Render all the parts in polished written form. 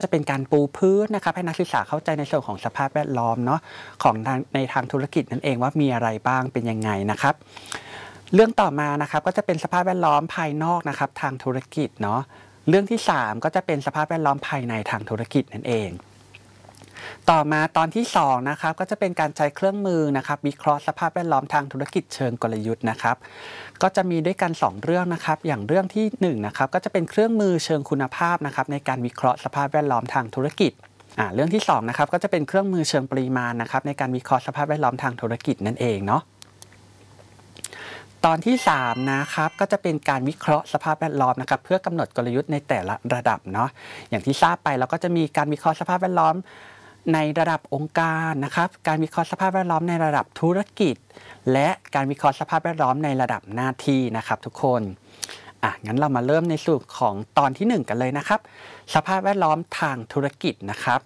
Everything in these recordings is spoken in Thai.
จะเป็นการปูพื้นนะครับให้นักศึกษาเข้าใจในส่วนของสภาพแวดล้อมเนาะของในทางธุรกิจนั่นเองว่ามีอะไรบ้างเป็นยังไงนะครับเรื่องต่อมานะครับก็จะเป็นสภาพแวดล้อมภายนอกนะครับทางธุรกิจเนาะเรื่องที่3ก็จะเป็นสภาพแวดล้อมภายในทางธุรกิจนั่นเองต่อมาตอนที่2นะครับก็จะเป็นการใช้เครื่องมือนะครับวิเคราะห์สภาพแวดล้อมทางธุรกิจเชิงกลยุทธ์นะครับก็จะมีด้วยกัน2เรื่องนะครับอย่างเรื่องที่1นะครับก็จะเป็นเครื่องมือเชิงคุณภาพนะครับในการวิเคราะห์สภาพแวดล้อมทางธุรกิจเรื่องที่2นะครับก็จะเป็นเครื่องมือเชิงปริมาณนะครับในการวิเคราะห์สภาพแวดล้อมทางธุรกิจนั่นเองเนาะตอนที่3นะครับก็จะเป็นการวิเคราะห์สภาพแวดล้อมนะครับเพื่อกำหนดกลยุทธ์ในแต่ละระดับเนาะอย่างที่ทราบไปเราก็จะมีการวิเคราะห์สภาพแวดล้อมในระดับองค์การนะครับการวิเคราะห์สภาพแวดล้อมในระดับธุรกิจและการวิเคราะห์สภาพแวดล้อมในระดับหน้าที่นะครับทุกคนงั้นเรามาเริ่มในส่วนของตอนที่1กันเลยนะครับสภาพแวดล้อมทางธุรกิจนะครับ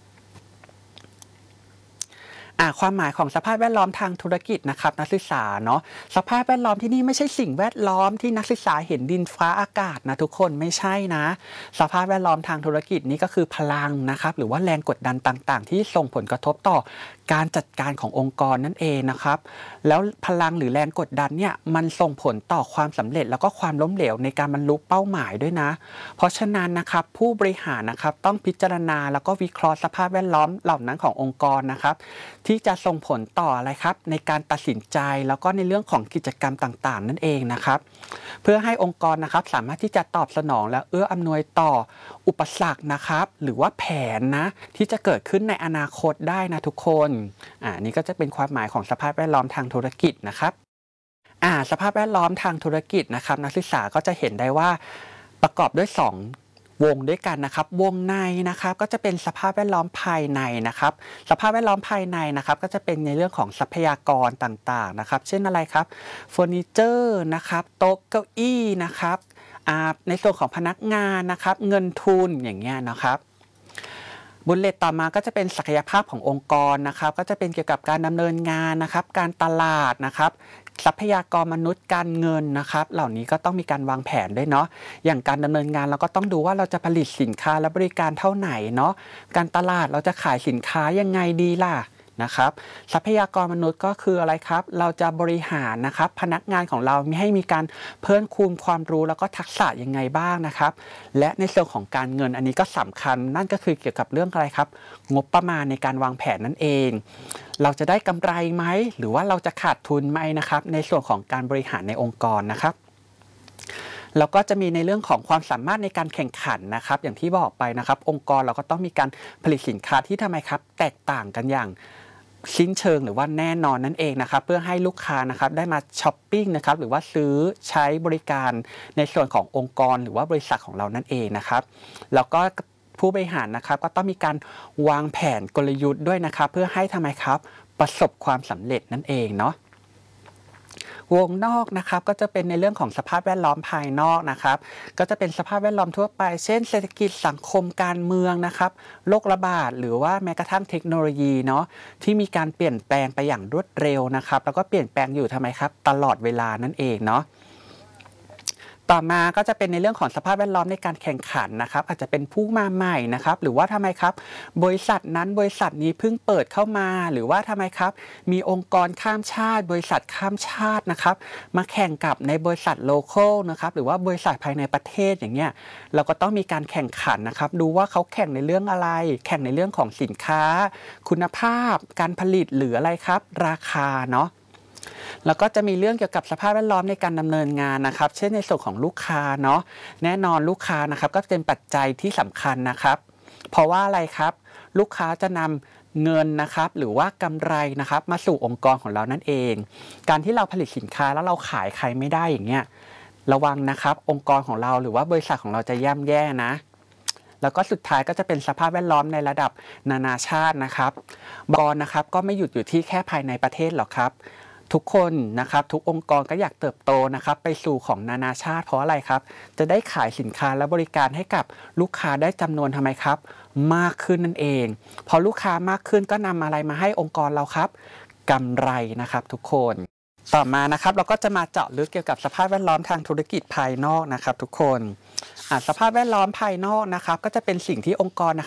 ความหมายของสภาพแวดล้อมทางธุรกิจนะครับนักศึกษาเนาะสภาพแวดล้อมที่นี่ไม่ใช่สิ่งแวดล้อมที่นักศึกษาเห็นดินฟ้าอากาศนะทุกคนไม่ใช่นะสภาพแวดล้อมทางธุรกิจนี้ก็คือพลังนะครับหรือว่าแรงกดดันต่างๆที่ส่งผลกระทบต่อการจัดการขององค์กรนั่นเองนะครับแล้วพลังหรือแรงกดดันเนี่ยมันส่งผลต่อความสำเร็จแล้วก็ความล้มเหลวในการบรรลุเป้าหมายด้วยนะเพราะฉะนั้นนะครับผู้บริหารนะครับต้องพิจารณาแล้วก็วิเคราะห์สภาพแวดล้อมเหล่านั้นขององค์กรนะครับที่จะส่งผลต่ออะไรครับในการตัดสินใจแล้วก็ในเรื่องของกิจกรรมต่างๆนั่นเองนะครับเพื่อให้องค์กรนะครับสามารถที่จะตอบสนองและเอื้ออำนวยต่ออุปสรรคนะครับหรือว่าแผนนะที่จะเกิดขึ้นในอนาคตได้นะทุกคนนี่ก็จะเป็นความหมายของสภาพแวดล้อมทางธุรกิจนะครับสภาพแวดล้อมทางธุรกิจนะครับนักศึกษาก็จะเห็นได้ว่าประกอบด้วย2วงด้วยกันนะครับวงในนะครับก็จะเป็นสภาพแวดล้อมภายในนะครับสภาพแวดล้อมภายในนะครับก็จะเป็นในเรื่องของทรัพยากรต่างๆนะครับเช่นอะไรครับเฟอร์นิเจอร์นะครับโต๊ะเก้าอี้นะครับในส่วนของพนักงานนะครับเงินทุนอย่างเงี้ยนะครับบุลเลตต่อมาก็จะเป็นศักยภาพขององค์กรนะครับก็จะเป็นเกี่ยวกับการดำเนินงานนะครับการตลาดนะครับทรัพยากรมนุษย์การเงินนะครับเหล่านี้ก็ต้องมีการวางแผนด้วยเนาะอย่างการดำเนินงานเราก็ต้องดูว่าเราจะผลิตสินค้าและบริการเท่าไหนเนาะการตลาดเราจะขายสินค้ายังไงดีล่ะนะครับทรัพยากรมนุษย์ก็คืออะไรครับเราจะบริหารนะครับพนักงานของเราให้มีการเพิ่มคูณความรู้แล้วก็ทักษะยังไงบ้างนะครับและในส่วนของการเงินอันนี้ก็สำคัญนั่นก็คือเกี่ยวกับเรื่องอะไรครับงบประมาณในการวางแผนนั่นเองเราจะได้กำไรไหมหรือว่าเราจะขาดทุนไหมนะครับในส่วนของการบริหารในองค์กรนะครับเราก็จะมีในเรื่องของความสามารถในการแข่งขันนะครับอย่างที่บอกไปนะครับองค์กรเราก็ต้องมีการผลิตสินค้าที่ทำไมครับแตกต่างกันอย่างสิ้นเชิงหรือว่าแน่นอนนั่นเองนะครับเพื่อให้ลูกค้านะครับได้มาช้อปปิ้งนะครับหรือว่าซื้อใช้บริการในส่วนขององค์กรหรือว่าบริษัทของเรานั่นเองนะครับแล้วก็ผู้บริหารนะครับก็ต้องมีการวางแผนกลยุทธ์ด้วยนะครับเพื่อให้ทำไมครับประสบความสำเร็จนั่นเองเนาะวงนอกนะครับก็จะเป็นในเรื่องของสภาพแวดล้อมภายนอกนะครับก็จะเป็นสภาพแวดล้อมทั่วไปเช่นเศรษฐกิจสังคมการเมืองนะครับโรคระบาดหรือว่าแม้กระทั่งเทคโนโลยีเนาะที่มีการเปลี่ยนแปลงไปอย่างรวดเร็วนะครับแล้วก็เปลี่ยนแปลงอยู่ทำไมครับตลอดเวลานั่นเองเนาะต่อมาก็จะเป็นในเรื่องของสภาพแวดล้อมในการแข่งขันนะครับอาจจะเป็นผู้มาใหม่นะครับหรือว่าทำไมครับบริษัทนั้นบริษัทนี้เพิ่งเปิดเข้ามาหรือว่าทำไมครับมีองค์กรข้ามชาติบริษัทข้ามชาตินะครับมาแข่งกับในบริษัทโลคอลนะครับหรือว่าบริษัทภายในประเทศอย่างเงี้ยเราก็ต้องมีการแข่งขันนะครับดูว่าเขาแข่งในเรื่องอะไรแข่งในเรื่องของสินค้าคุณภาพการผลิตหรืออะไรครับราคาเนาะแล้วก็จะมีเรื่องเกี่ยวกับสภาพแวดล้อมในการดำเนินงานนะครับเช่นในส่วนของลูกค้าเนาะแน่นอนลูกค้านะครับก็เป็นปัจจัยที่สำคัญนะครับเพราะว่าอะไรครับลูกค้าจะนำเงินนะครับหรือว่ากำไรนะครับมาสู่องค์กรของเรานั่นเองการที่เราผลิตสินค้าแล้วเราขายใครไม่ได้อย่างเงี้ยระวังนะครับองค์กรของเราหรือว่าบริษัทของเราจะย่ำแย่นะแล้วก็สุดท้ายก็จะเป็นสภาพแวดล้อมในระดับนานาชาตินะครับองค์กรนะครับก็ไม่หยุดอยู่ที่แค่ภายในประเทศหรอกครับทุกคนนะครับทุกองค์กรก็อยากเติบโตนะครับไปสู่ของนานาชาติเพราะอะไรครับจะได้ขายสินค้าและบริการให้กับลูกค้าได้จำนวนทำไมครับมากขึ้นนั่นเองพอลูกค้ามากขึ้นก็นำอะไรมาให้องค์กรเราครับกำไรนะครับทุกคนต่อมานะครับเราก็จะมาเจาะลึกเกี่ยวกับสภาพแวดล้อมทางธุรกิจภายนอกนะครับทุกคนสภาพแวดล้อมภายนอกนะครับก็จะเป็นสิ่งที่องค์กรนะครับ